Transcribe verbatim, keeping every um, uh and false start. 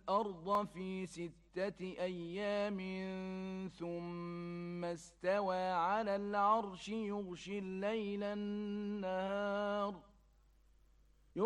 الأرض في ستة أيام ثم استوى على العرش يغشي الليل النهار